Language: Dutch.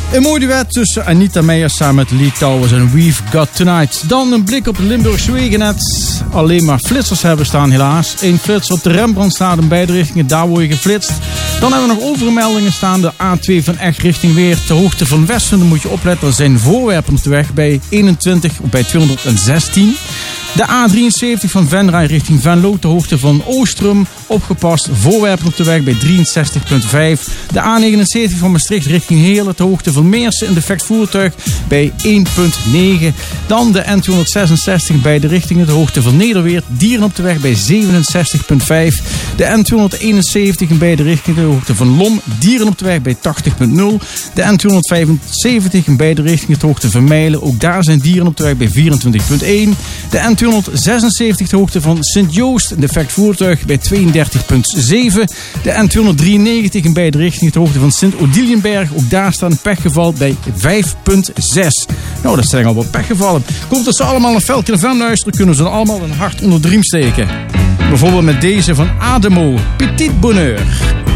Een mooi duet tussen Anita Meijer samen met Lee Towers en We've Got Tonight. Dan een blik op het Limburgse wegennet. Alleen maar flitsers hebben staan helaas. 1 flits op de Rembrandtstraat in beide richtingen, daar word je geflitst. Dan hebben we nog overmeldingen staan. De A2 van Echt richting Weer. Ter hoogte van Westen, dan moet je opletten. Er zijn voorwerpen op de weg bij 21 of bij 216. De A73 van Venray richting Venlo, ter hoogte van Oostrum, opgepast. Voorwerpen op de weg bij 63,5. De A79 van Maastricht richting Heerlen, ter hoogte van Meersen, een defect voertuig bij 1,9. Dan de N266 bij de richtingen, ter hoogte van Nederweert, dieren op de weg bij 67,5. De N271 in beide richtingen, ter hoogte van Lom, dieren op de weg bij 80,0. De N275 in beide richtingen, ter hoogte van Mijlen, ook daar zijn dieren op de weg bij 24,1. De N276 ter hoogte van Sint-Joost, een defect voertuig bij 32,7. De N293 in beide richtingen ter hoogte van Sint-Odiliënberg, ook daar staat een pechgeval bij 5,6. Nou, dat zijn al wat pechgevallen. Komt dat ze allemaal een Velken FM luisteren, kunnen ze dan allemaal een hart onder de riem steken. Bijvoorbeeld met deze van Ademo, Petit Bonheur.